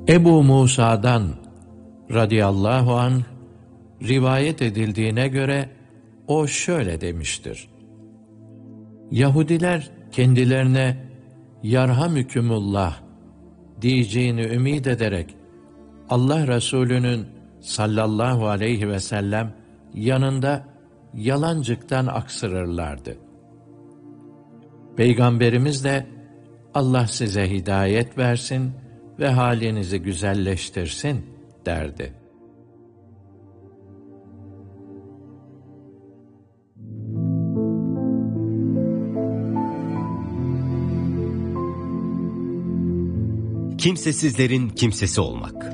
Ebu Musa'dan radıyallahu anh rivayet edildiğine göre o şöyle demiştir: Yahudiler kendilerine yarhamükümullah diyeceğini ümid ederek Allah Resulü'nün sallallahu aleyhi ve sellem yanında yalancıktan aksırırlardı. Peygamberimiz de Allah size hidayet versin ve halinizi güzelleştirsin derdi. Kimsesizlerin kimsesi olmak.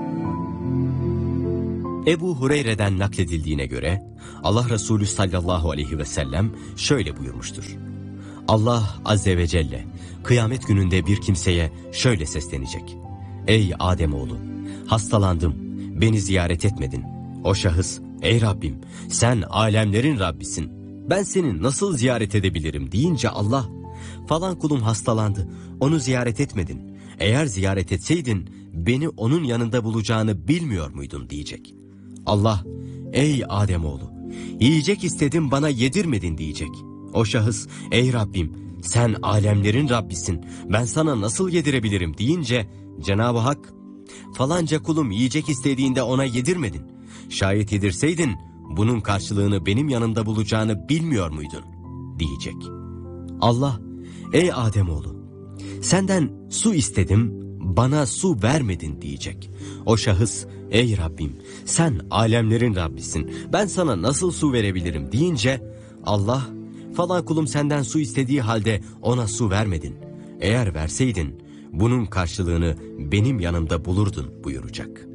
Ebu Hureyre'den nakledildiğine göre Allah Resulü sallallahu aleyhi ve sellem şöyle buyurmuştur: Allah azze ve celle kıyamet gününde bir kimseye şöyle seslenecek: Ey Ademoğlu, hastalandım, beni ziyaret etmedin. O şahıs, ey Rabbim, sen alemlerin Rabbisin, ben seni nasıl ziyaret edebilirim deyince Allah, falan kulum hastalandı, onu ziyaret etmedin. Eğer ziyaret etseydin beni onun yanında bulacağını bilmiyor muydun diyecek. Allah, ey Ademoğlu, yiyecek istedim bana yedirmedin diyecek. O şahıs, ey Rabbim, sen alemlerin Rabbisin, ben sana nasıl yedirebilirim deyince Cenab-ı Hak, falanca kulum yiyecek istediğinde ona yedirmedin. Şayet yedirseydin bunun karşılığını benim yanımda bulacağını bilmiyor muydun diyecek. Allah, ey Ademoğlu, senden su istedim, bana su vermedin diyecek. O şahıs, ey Rabbim, sen alemlerin Rabbisin, ben sana nasıl su verebilirim deyince Allah, falan kulum senden su istediği halde ona su vermedin. Eğer verseydin bunun karşılığını benim yanımda bulurdun buyuracak.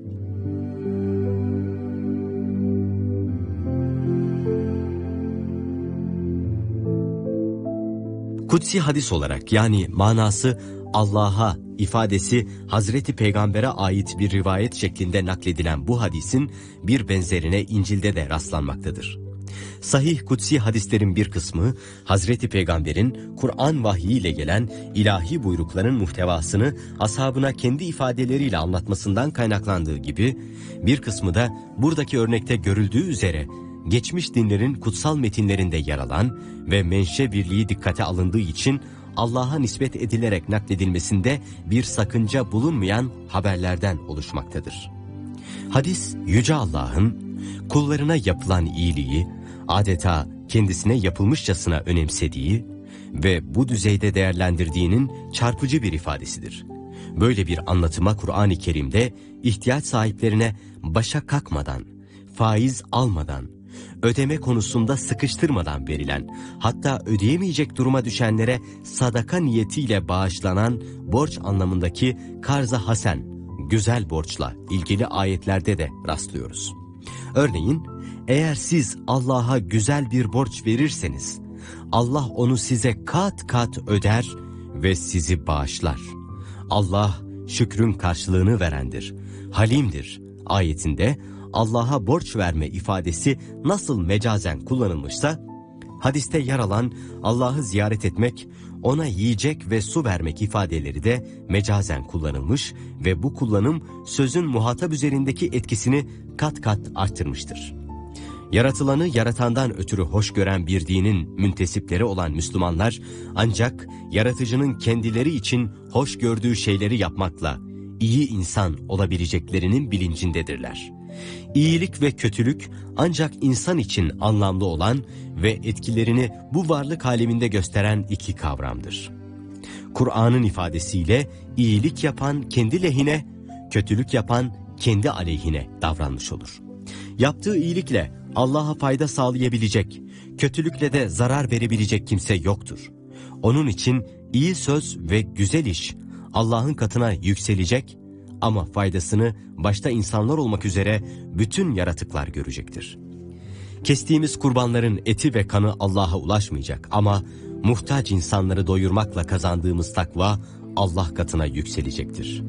Kutsi hadis olarak, yani manası Allah'a ifadesi Hazreti Peygamber'e ait bir rivayet şeklinde nakledilen bu hadisin bir benzerine İncil'de de rastlanmaktadır. Sahih kutsi hadislerin bir kısmı Hazreti Peygamber'in Kur'an vahyiyle gelen ilahi buyrukların muhtevasını ashabına kendi ifadeleriyle anlatmasından kaynaklandığı gibi, bir kısmı da buradaki örnekte görüldüğü üzere geçmiş dinlerin kutsal metinlerinde yer alan ve menşe birliği dikkate alındığı için Allah'a nispet edilerek nakledilmesinde bir sakınca bulunmayan haberlerden oluşmaktadır. Hadis, Yüce Allah'ın kullarına yapılan iyiliği adeta kendisine yapılmışçasına önemsediği ve bu düzeyde değerlendirdiğinin çarpıcı bir ifadesidir. Böyle bir anlatıma Kur'an-ı Kerim'de ihtiyaç sahiplerine başa kalkmadan, faiz almadan, ödeme konusunda sıkıştırmadan verilen, hatta ödeyemeyecek duruma düşenlere sadaka niyetiyle bağışlanan borç anlamındaki karz-ı hasen, güzel borçla ilgili ayetlerde de rastlıyoruz. Örneğin, eğer siz Allah'a güzel bir borç verirseniz, Allah onu size kat kat öder ve sizi bağışlar. Allah şükrün karşılığını verendir, halimdir ayetinde Allah'a borç verme ifadesi nasıl mecazen kullanılmışsa, hadiste yer alan Allah'ı ziyaret etmek, ona yiyecek ve su vermek ifadeleri de mecazen kullanılmış ve bu kullanım sözün muhatap üzerindeki etkisini kat kat arttırmıştır. Yaratılanı yaratandan ötürü hoş gören bir dinin müntesipleri olan Müslümanlar ancak yaratıcının kendileri için hoş gördüğü şeyleri yapmakla iyi insan olabileceklerinin bilincindedirler. İyilik ve kötülük ancak insan için anlamlı olan ve etkilerini bu varlık aleminde gösteren iki kavramdır. Kur'an'ın ifadesiyle iyilik yapan kendi lehine, kötülük yapan kendi aleyhine davranmış olur. Yaptığı iyilikle Allah'a fayda sağlayabilecek, kötülükle de zarar verebilecek kimse yoktur. Onun için iyi söz ve güzel iş Allah'ın katına yükselecek ama faydasını başta insanlar olmak üzere bütün yaratıklar görecektir. Kestiğimiz kurbanların eti ve kanı Allah'a ulaşmayacak ama muhtaç insanları doyurmakla kazandığımız takva Allah katına yükselecektir.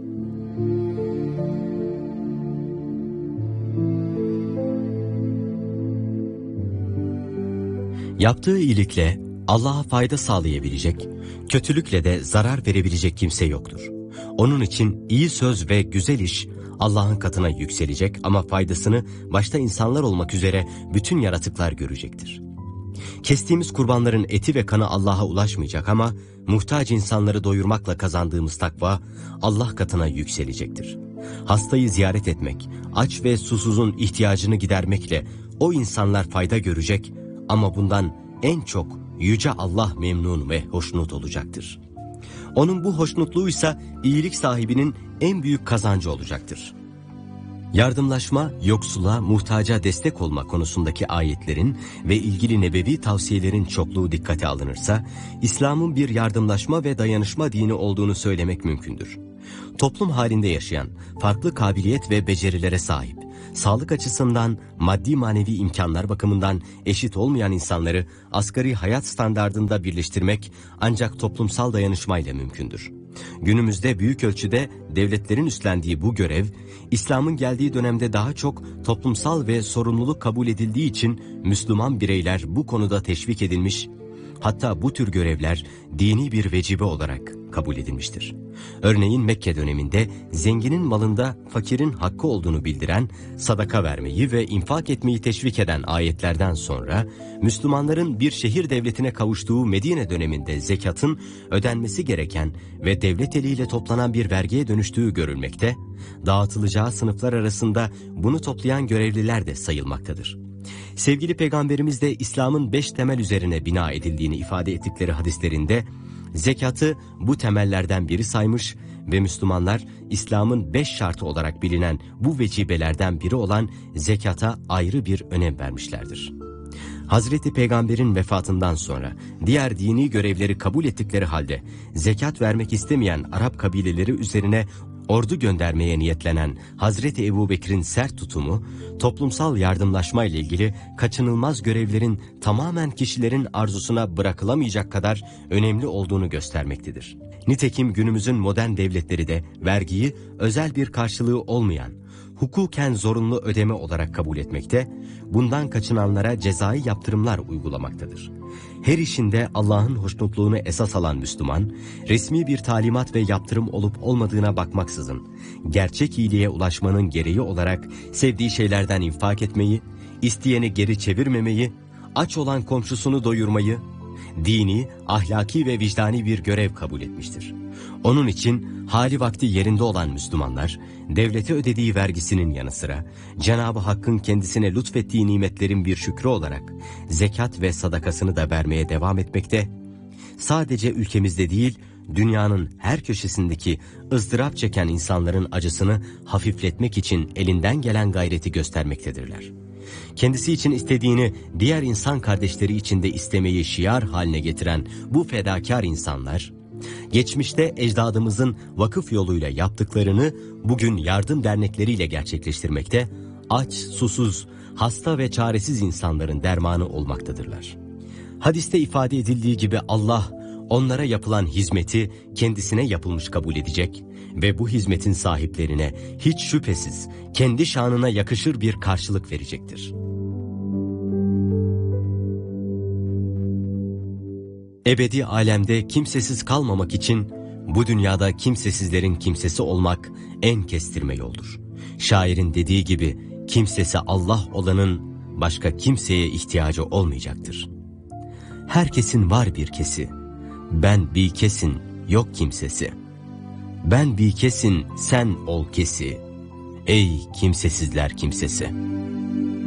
Yaptığı iyilikle Allah'a fayda sağlayabilecek, kötülükle de zarar verebilecek kimse yoktur. Onun için iyi söz ve güzel iş Allah'ın katına yükselecek ama faydasını başta insanlar olmak üzere bütün yaratıklar görecektir. Kestiğimiz kurbanların eti ve kanı Allah'a ulaşmayacak ama muhtaç insanları doyurmakla kazandığımız takva Allah katına yükselecektir. Hastayı ziyaret etmek, aç ve susuzun ihtiyacını gidermekle o insanlar fayda görecek ama bundan en çok Yüce Allah memnun ve hoşnut olacaktır. Onun bu hoşnutluğuysa iyilik sahibinin en büyük kazancı olacaktır. Yardımlaşma, yoksula, muhtaca destek olma konusundaki ayetlerin ve ilgili nebevi tavsiyelerin çokluğu dikkate alınırsa, İslam'ın bir yardımlaşma ve dayanışma dini olduğunu söylemek mümkündür. Toplum halinde yaşayan, farklı kabiliyet ve becerilere sahip, sağlık açısından, maddi manevi imkanlar bakımından eşit olmayan insanları asgari hayat standardında birleştirmek ancak toplumsal dayanışmayla mümkündür. Günümüzde büyük ölçüde devletlerin üstlendiği bu görev, İslam'ın geldiği dönemde daha çok toplumsal ve sorumluluk kabul edildiği için Müslüman bireyler bu konuda teşvik edilmiş, hatta bu tür görevler dini bir vecibe olarak kabul edilmiştir. Örneğin Mekke döneminde zenginin malında fakirin hakkı olduğunu bildiren, sadaka vermeyi ve infak etmeyi teşvik eden ayetlerden sonra, Müslümanların bir şehir devletine kavuştuğu Medine döneminde zekatın ödenmesi gereken ve devlet eliyle toplanan bir vergiye dönüştüğü görülmekte, dağıtılacağı sınıflar arasında bunu toplayan görevliler de sayılmaktadır. Sevgili Peygamberimiz de İslam'ın 5 temel üzerine bina edildiğini ifade ettikleri hadislerinde zekatı bu temellerden biri saymış ve Müslümanlar İslam'ın 5 şartı olarak bilinen bu vecibelerden biri olan zekata ayrı bir önem vermişlerdir. Hazreti Peygamber'in vefatından sonra diğer dini görevleri kabul ettikleri halde zekat vermek istemeyen Arap kabileleri üzerine ordu göndermeye niyetlenen Hazreti Ebubekir'in sert tutumu, toplumsal yardımlaşma ile ilgili kaçınılmaz görevlerin tamamen kişilerin arzusuna bırakılamayacak kadar önemli olduğunu göstermektedir. Nitekim günümüzün modern devletleri de vergiyi özel bir karşılığı olmayan, hukuken zorunlu ödeme olarak kabul etmekte, bundan kaçınanlara cezai yaptırımlar uygulamaktadır. Her işinde Allah'ın hoşnutluğunu esas alan Müslüman, resmi bir talimat ve yaptırım olup olmadığına bakmaksızın, gerçek iyiliğe ulaşmanın gereği olarak sevdiği şeylerden infak etmeyi, isteyeni geri çevirmemeyi, aç olan komşusunu doyurmayı, dini, ahlaki ve vicdani bir görev kabul etmiştir. Onun için hali vakti yerinde olan Müslümanlar, devlete ödediği vergisinin yanı sıra Cenab-ı Hakk'ın kendisine lütfettiği nimetlerin bir şükrü olarak zekat ve sadakasını da vermeye devam etmekte, sadece ülkemizde değil, dünyanın her köşesindeki ızdırap çeken insanların acısını hafifletmek için elinden gelen gayreti göstermektedirler. Kendisi için istediğini diğer insan kardeşleri için de istemeyi şiar haline getiren bu fedakar insanlar, geçmişte ecdadımızın vakıf yoluyla yaptıklarını bugün yardım dernekleriyle gerçekleştirmekte, aç, susuz, hasta ve çaresiz insanların dermanı olmaktadırlar. Hadiste ifade edildiği gibi Allah onlara yapılan hizmeti kendisine yapılmış kabul edecek ve bu hizmetin sahiplerine hiç şüphesiz kendi şanına yakışır bir karşılık verecektir. Ebedi alemde kimsesiz kalmamak için bu dünyada kimsesizlerin kimsesi olmak en kestirme yoldur. Şairin dediği gibi kimsesi Allah olanın başka kimseye ihtiyacı olmayacaktır. Herkesin var bir kesi, ben bir kesin yok kimsesi. Ben bir kesin sen ol kesi, ey kimsesizler kimsesi.